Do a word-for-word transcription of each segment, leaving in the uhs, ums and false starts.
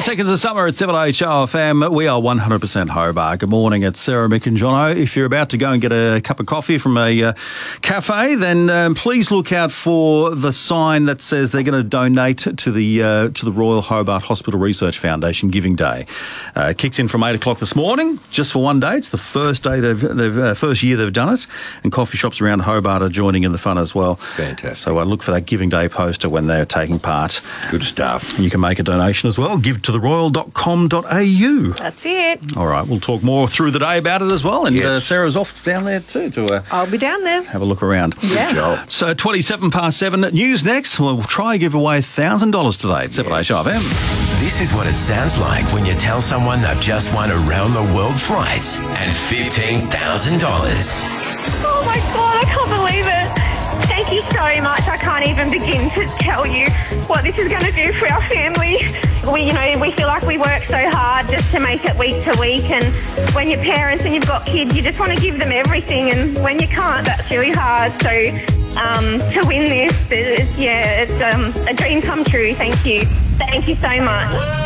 Five seconds of summer at seven H O F M. We are one hundred percent Hobart. Good morning. It's Sarah, Mick and Jono. If you're about to go and get a cup of coffee from a uh, cafe, then um, please look out for the sign that says they're going to donate to the uh, to the Royal Hobart Hospital Research Foundation Giving Day. Uh, it kicks in from eight o'clock this morning, just for one day. It's the first day they've, they've uh, first year they've done it, and coffee shops around Hobart are joining in the fun as well. Fantastic. So uh, look for that Giving Day poster when they're taking part. Good stuff. You can make a donation as well. Give to the royal dot com dot a u. That's it. All right, we'll talk more through the day about it as well. And Yes. uh, Sarah's off down there too to uh, I'll be down there. have a look around. Yeah. Good job. So twenty-seven past seven. News next. We'll try and give away one thousand dollars today at seven H O F M. This is what it sounds like when you tell someone they've just won around the world flights and fifteen thousand dollars. Oh my God, I can't believe it. Thank you so much. I can't even begin to tell you what this is going to do for our family. We, you know, we feel like we work so hard just to make it week to week, and when you're parents and you've got kids, you just want to give them everything, and when you can't, that's really hard. So um, to win this, it's, yeah, it's um, a dream come true. Thank you. Thank you so much.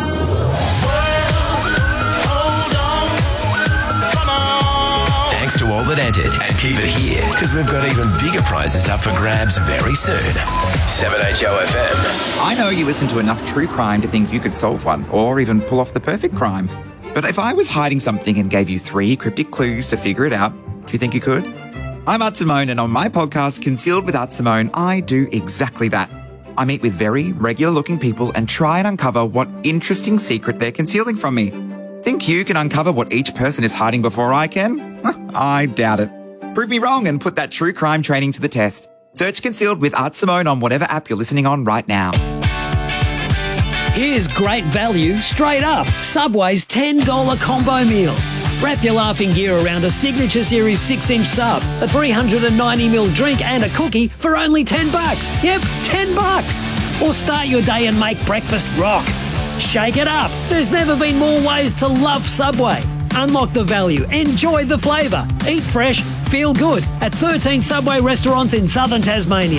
Thanks to all that entered, and keep it here because we've got even bigger prizes up for grabs very soon. seven H O F M. I know you listen to enough true crime to think you could solve one, or even pull off the perfect crime. But if I was hiding something and gave you three cryptic clues to figure it out, do you think you could? I'm Art Simone, and on my podcast, Concealed with Art Simone, I do exactly that. I meet with very regular-looking people and try and uncover what interesting secret they're concealing from me. Think you can uncover what each person is hiding before I can? I doubt it. Prove me wrong and put that true crime training to the test. Search Concealed with Art Simone on whatever app you're listening on right now. Here's great value straight up. Subway's ten dollars combo meals. Wrap your laughing gear around a Signature Series six inch sub, a three hundred ninety milliliter drink and a cookie for only ten bucks. Yep, ten bucks. Or start your day and make breakfast rock. Shake it up. There's never been more ways to love Subway. Unlock the value. Enjoy the flavour. Eat fresh. Feel good at thirteen Subway restaurants in southern Tasmania.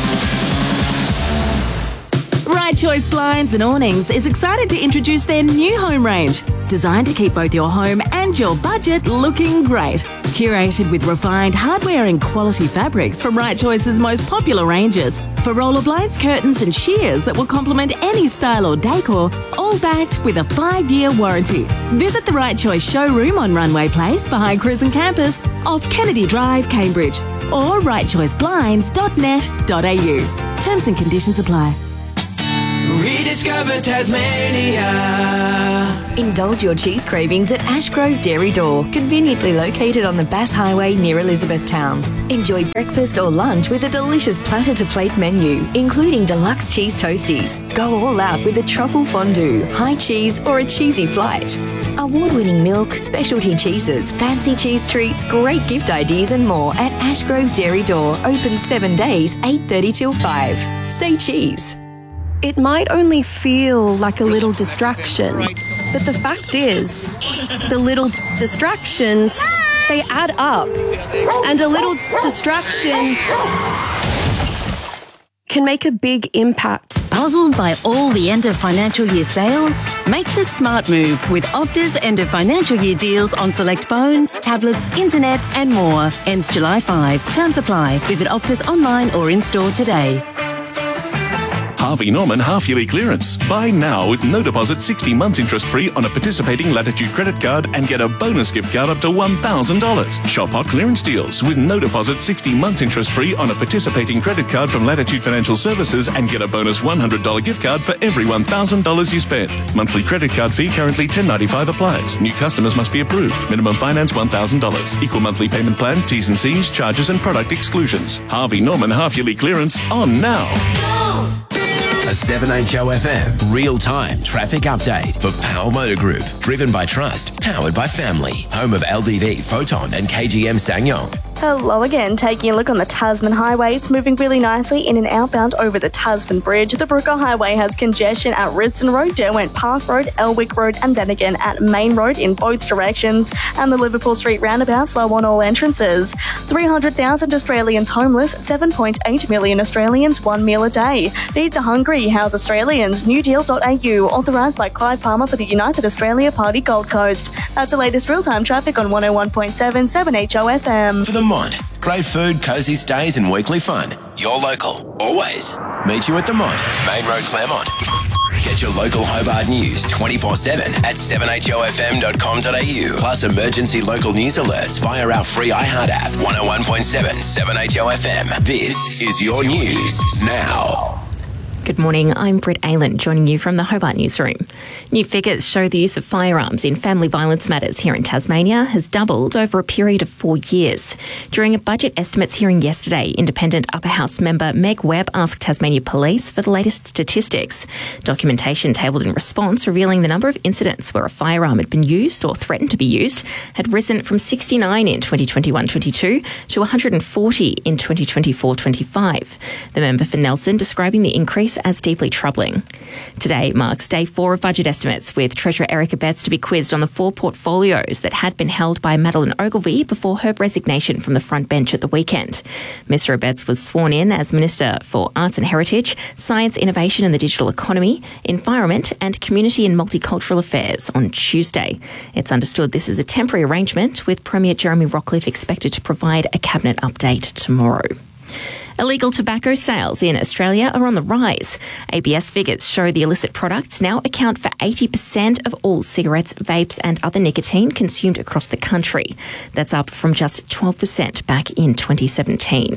Right Choice Blinds and Awnings is excited to introduce their new home range, designed to keep both your home and your budget looking great. Curated with refined hardware and quality fabrics from Right Choice's most popular ranges. For roller blinds, curtains and shears that will complement any style or decor, all backed with a five-year warranty. Visit the Right Choice showroom on Runway Place behind Cruisin' Campus off Kennedy Drive, Cambridge, or right choice blinds dot net dot a u. Terms and conditions apply. Rediscover Tasmania. Indulge your cheese cravings at Ashgrove Dairy Door, conveniently located on the Bass Highway near Elizabethtown. Enjoy breakfast or lunch with a delicious platter-to-plate menu, including deluxe cheese toasties. Go all out with a truffle fondue, high cheese or a cheesy flight. Award-winning milk, specialty cheeses, fancy cheese treats, great gift ideas and more at Ashgrove Dairy Door, open seven days, eight thirty till five. Say cheese. It might only feel like a little distraction, but the fact is, the little distractions, they add up. And a little distraction can make a big impact. Puzzled by all the end of financial year sales? Make the smart move with Optus end of financial year deals on select phones, tablets, internet and more. Ends July fifth. Terms apply. Visit Optus online or in-store today. Harvey Norman half-yearly clearance. Buy now with no deposit, sixty months interest-free on a participating Latitude credit card and get a bonus gift card up to one thousand dollars. Shop hot clearance deals with no deposit, sixty months interest-free on a participating credit card from Latitude Financial Services and get a bonus one hundred dollars gift card for every one thousand dollars you spend. Monthly credit card fee currently ten dollars ninety-five applies. New customers must be approved. Minimum finance one thousand dollars. Equal monthly payment plan, T's and C's, charges and product exclusions. Harvey Norman half-yearly clearance on now. A seven H O F M real-time traffic update for Powell Motor Group. Driven by trust, powered by family. Home of L D V, Photon and K G M Ssangyong. Hello again. Taking a look on the Tasman Highway, it's moving really nicely in and outbound over the Tasman Bridge. The Brooker Highway has congestion at Risdon Road, Derwent Park Road, Elwick Road, and then again at Main Road in both directions. And the Liverpool Street roundabout slow on all entrances. three hundred thousand Australians homeless, seven point eight million Australians one meal a day. Feed the hungry, house Australians. new deal dot a u, authorised by Clive Palmer for the United Australia Party Gold Coast. That's the latest real-time traffic on one oh one point seven seven H O F M. For the Mont. Great food, cosy stays and weekly fun. You're local, always. Meet you at the Mont, Main Road, Claremont. Get your local Hobart news twenty-four seven at seven h o f m dot com dot a u. Plus emergency local news alerts via our free iHeart app. one oh one point seven, seven H O F M. This is your news now. Good morning, I'm Britt Aylan, joining you from the Hobart Newsroom. New figures show the use of firearms in family violence matters here in Tasmania has doubled over a period of four years. During a budget estimates hearing yesterday, independent Upper House member Meg Webb asked Tasmania Police for the latest statistics. Documentation tabled in response revealing the number of incidents where a firearm had been used or threatened to be used had risen from sixty-nine in twenty twenty-one twenty-two to one hundred forty in twenty twenty-four twenty-five. The member for Nelson describing the increase as deeply troubling. Today marks day four of budget estimates, with Treasurer Erica Betts to be quizzed on the four portfolios that had been held by Madeleine Ogilvie before her resignation from the front bench at the weekend. Mister Betts was sworn in as Minister for Arts and Heritage, Science, Innovation and the Digital Economy, Environment and Community and Multicultural Affairs on Tuesday. It's understood this is a temporary arrangement, with Premier Jeremy Rockliff expected to provide a cabinet update tomorrow. Illegal tobacco sales in Australia are on the rise. A B S figures show the illicit products now account for eighty percent of all cigarettes, vapes and other nicotine consumed across the country. That's up from just twelve percent back in twenty seventeen.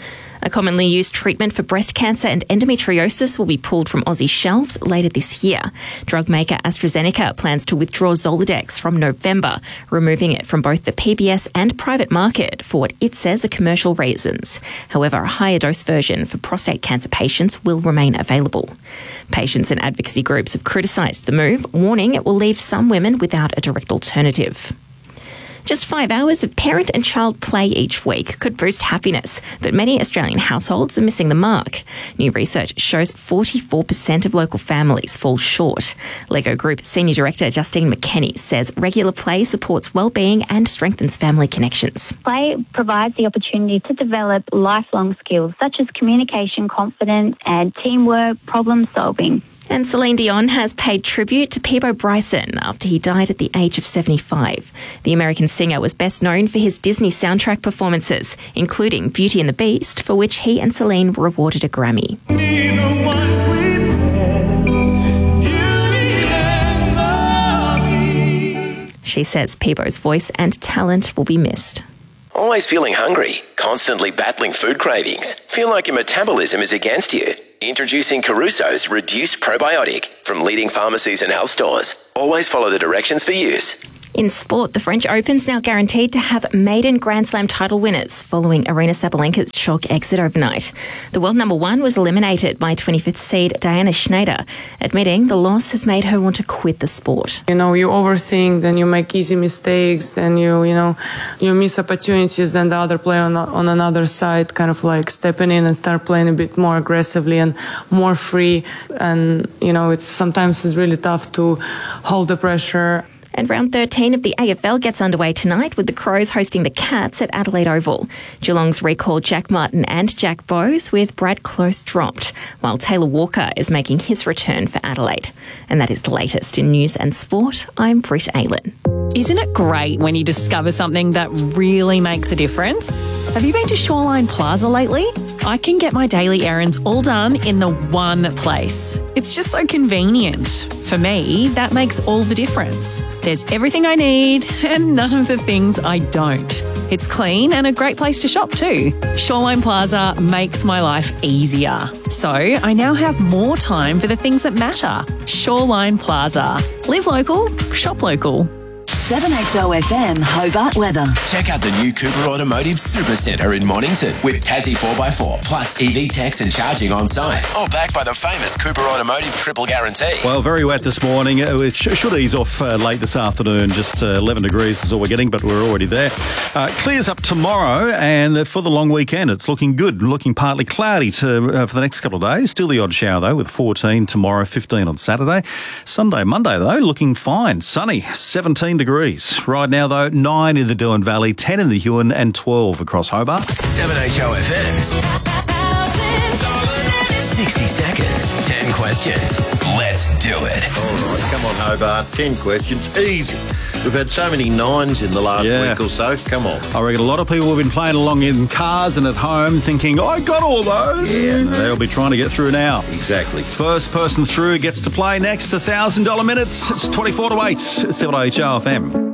A commonly used treatment for breast cancer and endometriosis will be pulled from Aussie shelves later this year. Drug maker AstraZeneca plans to withdraw Zoladex from November, removing it from both the P B S and private market for what it says are commercial reasons. However, a higher dose version for prostate cancer patients will remain available. Patients and advocacy groups have criticised the move, warning it will leave some women without a direct alternative. Just five hours of parent and child play each week could boost happiness, but many Australian households are missing the mark. New research shows forty-four percent of local families fall short. Lego Group Senior Director Justine McKenny says regular play supports well-being and strengthens family connections. Play provides the opportunity to develop lifelong skills such as communication, confidence and teamwork, problem solving. And Celine Dion has paid tribute to Peabo Bryson after he died at the age of seventy-five. The American singer was best known for his Disney soundtrack performances, including Beauty and the Beast, for which he and Celine were awarded a Grammy. She says Peebo's voice and talent will be missed. Always feeling hungry? Constantly battling food cravings? Feel like your metabolism is against you? Introducing Caruso's Reduced Probiotic from leading pharmacies and health stores. Always follow the directions for use. In sport, the French Open's now guaranteed to have maiden Grand Slam title winners following Aryna Sabalenka's shock exit overnight. The world number one was eliminated by twenty-fifth seed Diana Schneider, admitting the loss has made her want to quit the sport. You know, you overthink, then you make easy mistakes, then you, you know, you miss opportunities, then the other player on, on another side kind of like stepping in and start playing a bit more aggressively and more free. And, you know, it's sometimes it's really tough to hold the pressure. And round thirteen of the A F L gets underway tonight, with the Crows hosting the Cats at Adelaide Oval. Geelong's recalled Jack Martin and Jack Bowes, with Brad Close dropped, while Taylor Walker is making his return for Adelaide. And that is the latest in news and sport. I'm Britt Aylan. Isn't it great when you discover something that really makes a difference? Have you been to Shoreline Plaza lately? I can get my daily errands all done in the one place. It's just so convenient. For me, that makes all the difference. There's everything I need and none of the things I don't. It's clean and a great place to shop too. Shoreline Plaza makes my life easier. So I now have more time for the things that matter. Shoreline Plaza. Live local, shop local. seven H O F M Hobart weather. Check out the new Cooper Automotive Super Centre in Mornington with Tassie four by four plus E V techs and charging on site. All backed by the famous Cooper Automotive Triple Guarantee. Well, very wet this morning. It should ease off uh, late this afternoon. Just uh, eleven degrees is all we're getting, but we're already there. Uh, clears up tomorrow, and for the long weekend, it's looking good. Looking partly cloudy to, uh, for the next couple of days. Still the odd shower, though, with fourteen tomorrow, fifteen on Saturday. Sunday, Monday, though, looking fine. Sunny, seventeen degrees. Right now, though, nine in the Doohan Valley, ten in the Huon, and twelve across Hobart. seven H O F M's sixty seconds, ten questions. Let's do it. All right, come on, Hobart. ten questions. Easy. We've had so many nines in the last Yeah. week or so. Come on. I reckon a lot of people have been playing along in cars and at home thinking, I got all those. Yeah. And they'll be trying to get through now. Exactly. First person through gets to play next. The one thousand dollars minutes. It's twenty-four to eight. seven H O F M.